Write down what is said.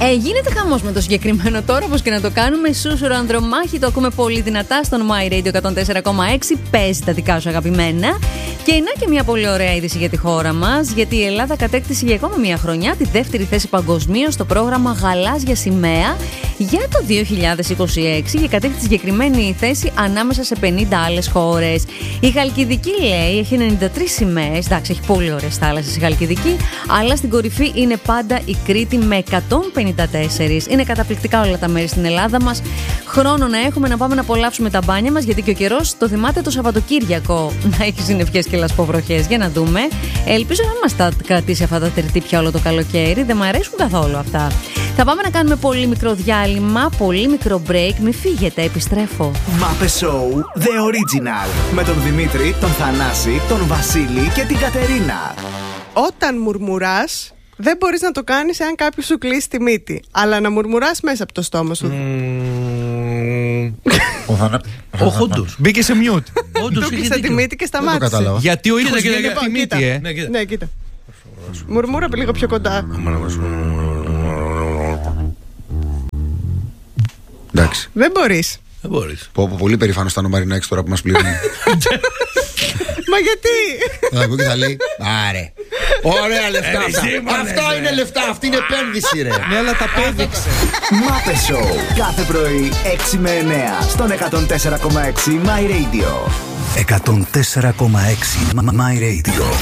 Γίνεται χαμός με το συγκεκριμένο τώρα, όπως και να το κάνουμε. Σούσουρο Ανδρομάχη, το ακούμε πολύ δυνατά στον My Radio 104,6. Παίζει τα δικά σου αγαπημένα. Και είναι και μια πολύ ωραία είδηση για τη χώρα μας, γιατί η Ελλάδα κατέκτησε για ακόμα μια χρονιά τη δεύτερη θέση παγκοσμίως στο πρόγραμμα Γαλάζια Σημαία για το 2026 και κατέκτησε τη συγκεκριμένη θέση ανάμεσα σε 50 άλλες χώρες. Η Χαλκιδική, λέει, έχει 93 σημαίες. Εντάξει, έχει πολύ ωραίες θάλασσες η Χαλκιδική, αλλά στην κορυφή είναι πάντα η Κρήτη με 154. Είναι καταπληκτικά όλα τα μέρη στην Ελλάδα μας. Χρόνο να έχουμε να πάμε να απολαύσουμε τα μπάνια μας, γιατί και ο καιρός, το θυμάται, το Σαββατοκύριακο να έχει συννεφιές και λασποβροχές. Για να δούμε. Ελπίζω να μας τα κρατήσει αυτά τα τερτύπια όλο το καλοκαίρι. Δεν μου αρέσουν καθόλου αυτά. Θα πάμε να κάνουμε πολύ μικρό διάλειμμα, πολύ μικρό break. Μην φύγετε, επιστρέφω. Μάπε Show The Original. Με τον Δημήτρη, τον Θανάση, τον Βασίλη και την Κατερίνα. Όταν μουρμουράς, δεν μπορείς να το κάνεις εάν κάποιος σου κλείσει τη μύτη. Αλλά να μουρμουράς μέσα από το στόμα σου. Ο Χούντος μπήκε σε μιούτ. Του κλείσε τη μύτη και σταμάτησε. Γιατί ο ήχος βγαίνει από τη μύτη, Ναι, κοίτα. Μουρμούρα λίγο πιο κοντά. Εντάξει. Δεν μπορείς. Πολύ περήφανος ήταν ο Μαρινάκης τώρα που μας πληρώνει. Μα γιατί? Θα ακούει και θα λέει άρε. Ωραία λεφτά αυτά. Αυτά είναι λεφτά, αυτή είναι επένδυση, ρε. Ναι, αλλά τα πέδειξε. Μάπε Show. Κάθε πρωί 6 με 9 στον 104,6 My Radio. 104,6 My Radio.